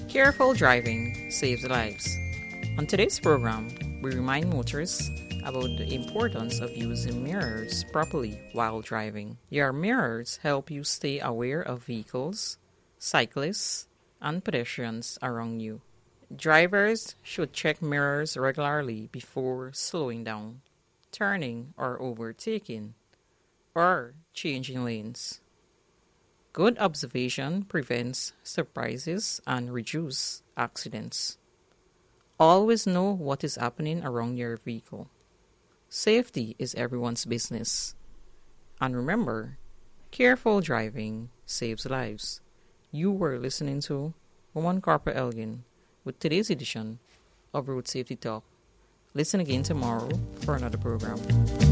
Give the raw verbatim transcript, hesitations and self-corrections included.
Careful driving saves lives. On today's program, we remind motorists about the importance of using mirrors properly while driving. Your mirrors help you stay aware of vehicles, cyclists, and pedestrians around you. Drivers should check mirrors regularly before slowing down, turning or overtaking, or changing lanes. Good observation prevents surprises and reduces accidents. Always know what is happening around your vehicle. Safety is everyone's business. And remember, careful driving saves lives. You were listening to Woman Corporal Elgin with today's edition of Road Safety Talk. Listen again tomorrow for another program.